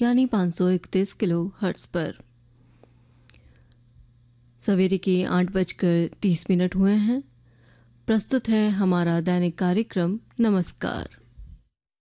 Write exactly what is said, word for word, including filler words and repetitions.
यानी पाँच सौ इकतीस किलो हर्ट्ज पर। सवेरे के आठ बजकर तीस मिनट हुए हैं। प्रस्तुत है हमारा दैनिक कार्यक्रम नमस्कार।